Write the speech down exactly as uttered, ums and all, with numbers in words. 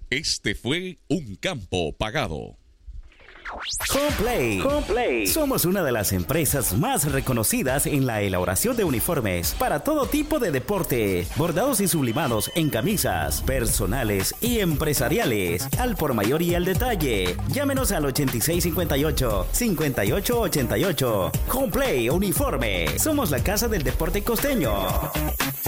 Este fue un campo pagado. Homeplay. Homeplay. Somos una de las empresas más reconocidas en la elaboración de uniformes para todo tipo de deporte, bordados y sublimados en camisas, personales y empresariales, al por mayor y al detalle. Llámenos al ochenta y seis cincuenta y ocho, cincuenta y ocho ochenta y ocho. Homeplay Uniforme. Somos la casa del deporte costeño.